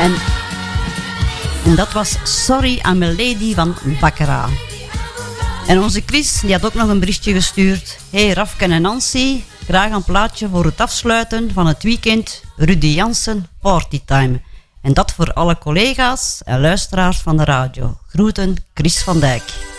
En dat was Sorry I'm a Lady van Baccarat. En onze Chris die had ook nog een berichtje gestuurd. Hey Rafke en Nancy, graag een plaatje voor het afsluiten van het weekend. Rudy Jansen, Partytime. En dat voor alle collega's en luisteraars van de radio. Groeten, Chris van Dijk.